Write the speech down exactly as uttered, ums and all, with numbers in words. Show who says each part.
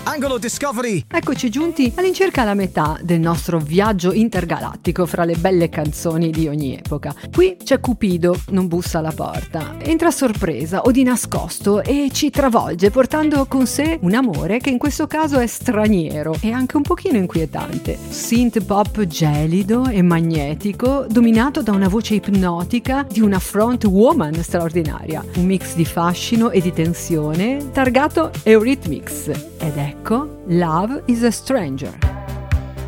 Speaker 1: Angolo Discovery!
Speaker 2: Eccoci giunti all'incirca alla metà del nostro viaggio intergalattico fra le belle canzoni di ogni epoca. Qui c'è Cupido, non bussa alla porta. Entra a sorpresa o di nascosto e ci travolge portando con sé un amore che in questo caso è straniero e anche un pochino inquietante. Synth pop gelido e magnetico, dominato da una voce ipnotica di una front woman straordinaria. Un mix di fascino e di tensione targato Eurythmics. Ed ecco Love is a Stranger.